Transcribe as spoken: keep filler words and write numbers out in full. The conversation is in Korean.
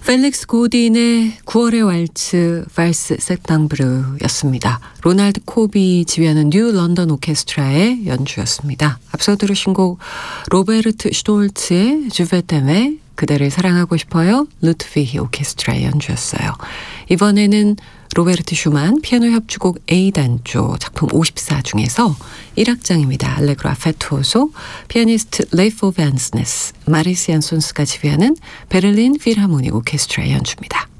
펠릭스 고딘의 구월의 왈츠 발스 세탕브르였습니다. 로날드 콥이 지휘하는 뉴 런던 오케스트라의 연주였습니다. 앞서 들으신 곡 로베르트 슈톨츠의 주베템의 그대를 사랑하고 싶어요. 루트비히 오케스트라의 연주였어요. 이번에는 로베르트 슈만 피아노 협주곡 A단조 작품 오십사 중에서 일 악장입니다. 알레그로 아페투오소, 피아니스트 레이포 반스네스, 마리스 얀손스가 지휘하는 베를린 필하모닉 오케스트라의 연주입니다.